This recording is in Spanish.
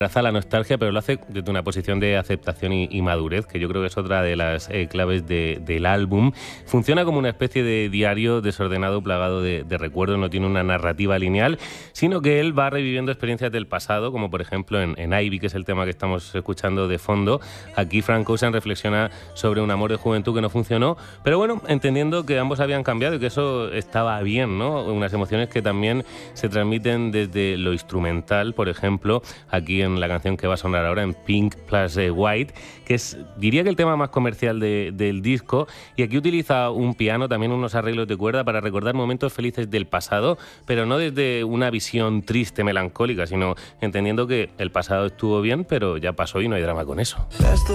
abraza la nostalgia, pero lo hace desde una posición de aceptación y madurez, que yo creo que es otra de las claves del álbum. Funciona como una especie de diario desordenado, plagado de recuerdos, no tiene una narrativa lineal, sino que él va reviviendo experiencias del pasado, como por ejemplo en Ivy, que es el tema que estamos escuchando de fondo. Aquí Frank Ocean reflexiona sobre un amor de juventud que no funcionó, pero bueno, entendiendo que ambos habían cambiado y que eso estaba bien, ¿no? Unas emociones que también se transmiten desde lo instrumental, por ejemplo, aquí en la canción que va a sonar ahora, en Pink plus White, que es, diría que el tema más comercial del disco, y aquí utiliza un piano, también unos arreglos de cuerda para recordar momentos felices del pasado, pero no desde una visión triste, melancólica, sino entendiendo que el pasado estuvo bien, pero ya pasó y no hay drama con eso.